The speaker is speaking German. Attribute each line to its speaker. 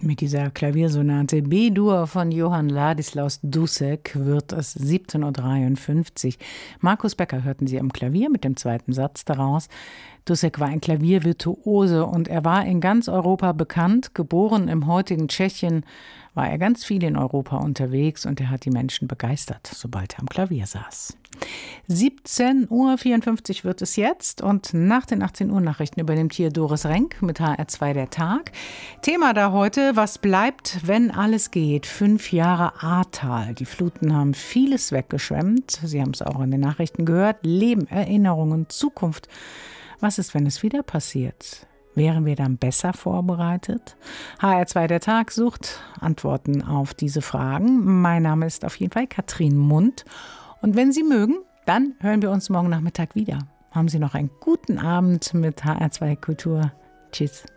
Speaker 1: Mit dieser Klaviersonate B-Dur von Johann Ladislaus Dussek wird es 17:53 Uhr. Markus Becker hörten Sie am Klavier mit dem zweiten Satz daraus. Dussek war ein Klaviervirtuose und er war in ganz Europa bekannt. Geboren im heutigen Tschechien, war er ganz viel in Europa unterwegs und er hat die Menschen begeistert, sobald er am Klavier saß. 17:54 Uhr wird es jetzt und nach den 18 Uhr Nachrichten übernimmt hier Doris Renk mit HR2 der Tag. Thema da heute: Was bleibt, wenn alles geht? 5 Jahre Ahrtal. Die Fluten haben vieles weggeschwemmt. Sie haben es auch in den Nachrichten gehört. Leben, Erinnerungen, Zukunft. Was ist, wenn es wieder passiert? Wären wir dann besser vorbereitet? HR2 der Tag sucht Antworten auf diese Fragen. Mein Name ist auf jeden Fall Katrin Mund. Und wenn Sie mögen, dann hören wir uns morgen Nachmittag wieder. Haben Sie noch einen guten Abend mit HR2 Kultur. Tschüss.